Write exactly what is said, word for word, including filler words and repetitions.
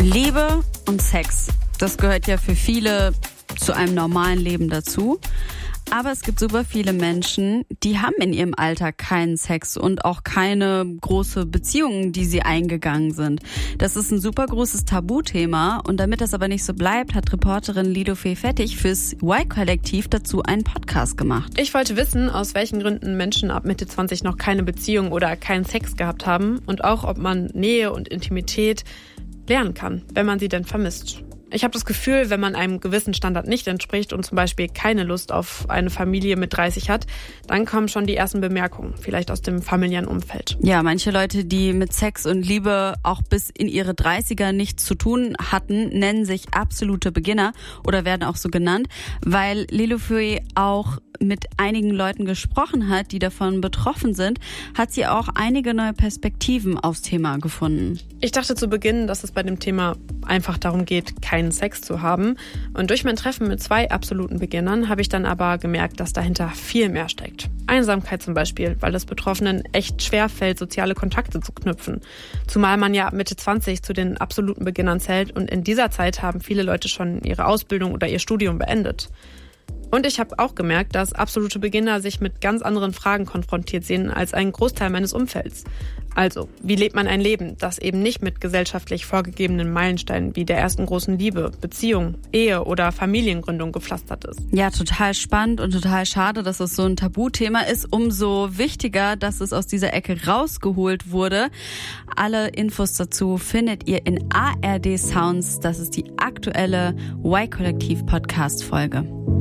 Liebe und Sex, das gehört ja für viele zu einem normalen Leben dazu. Aber es gibt super viele Menschen, die haben in ihrem Alltag keinen Sex und auch keine große Beziehungen, die sie eingegangen sind. Das ist ein super großes Tabuthema und damit das aber nicht so bleibt, hat Reporterin Lido Fee-Fettig fürs Y-Kollektiv dazu einen Podcast gemacht. Ich wollte wissen, aus welchen Gründen Menschen ab Mitte zwanzig noch keine Beziehung oder keinen Sex gehabt haben und auch, ob man Nähe und Intimität lernen kann, wenn man sie denn vermisst. Ich habe das Gefühl, wenn man einem gewissen Standard nicht entspricht und zum Beispiel keine Lust auf eine Familie mit dreißig hat, dann kommen schon die ersten Bemerkungen, vielleicht aus dem familiären Umfeld. Ja, manche Leute, die mit Sex und Liebe auch bis in ihre dreißiger nichts zu tun hatten, nennen sich absolute Beginner oder werden auch so genannt, weil Lido Fee auch mit einigen Leuten gesprochen hat, die davon betroffen sind, hat sie auch einige neue Perspektiven aufs Thema gefunden. Ich dachte zu Beginn, dass es bei dem Thema einfach darum geht, keinen Sex zu haben. Und durch mein Treffen mit zwei absoluten Beginnern habe ich dann aber gemerkt, dass dahinter viel mehr steckt. Einsamkeit zum Beispiel, weil es Betroffenen echt schwer fällt, soziale Kontakte zu knüpfen. Zumal man ja Mitte zwanzig zu den absoluten Beginnern zählt und in dieser Zeit haben viele Leute schon ihre Ausbildung oder ihr Studium beendet. Und ich habe auch gemerkt, dass absolute Beginner sich mit ganz anderen Fragen konfrontiert sehen als ein Großteil meines Umfelds. Also, wie lebt man ein Leben, das eben nicht mit gesellschaftlich vorgegebenen Meilensteinen wie der ersten großen Liebe, Beziehung, Ehe oder Familiengründung gepflastert ist? Ja, total spannend und total schade, dass es so ein Tabuthema ist. Umso wichtiger, dass es aus dieser Ecke rausgeholt wurde. Alle Infos dazu findet ihr in A R D Sounds. Das ist die aktuelle Y-Kollektiv-Podcast-Folge.